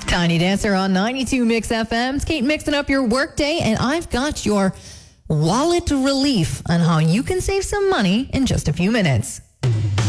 Tiny Dancer on 92 Mix FM. It's Kate mixing up your workday, and I've got your wallet relief on how you can save some money in just a few minutes.